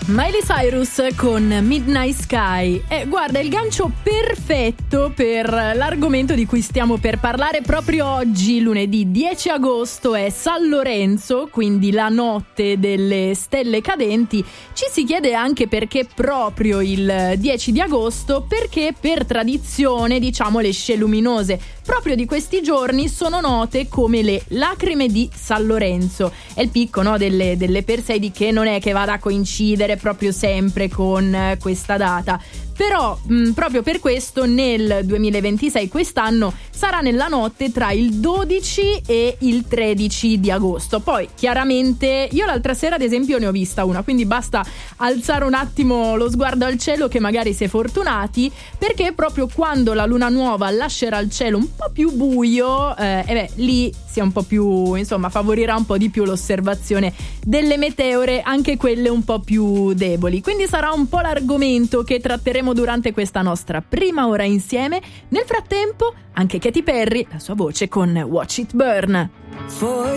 Miley Cyrus con Midnight Sky. Guarda, il gancio perfetto per l'argomento di cui stiamo per parlare proprio oggi, lunedì 10 agosto, è San Lorenzo, quindi la notte delle stelle cadenti. Ci si chiede anche perché proprio il 10 di agosto, perché per tradizione, diciamo, le scie luminose proprio di questi giorni sono note come le lacrime di San Lorenzo. È il picco, no, delle Perseidi, che non è che vada a coincidere proprio sempre con questa data. Però proprio per questo nel 2026, quest'anno, sarà nella notte tra il 12 e il 13 di agosto. Poi chiaramente io l'altra sera ad esempio ne ho vista una, quindi basta alzare un attimo lo sguardo al cielo che magari si è fortunati, perché proprio quando la luna nuova lascerà il cielo un po' più buio, lì sia un po' più, insomma, favorirà un po' di più l'osservazione delle meteore, anche quelle un po' più deboli. Quindi sarà un po' l'argomento che tratteremo durante questa nostra prima ora insieme. Nel frattempo anche Katy Perry, la sua voce con Watch It Burn.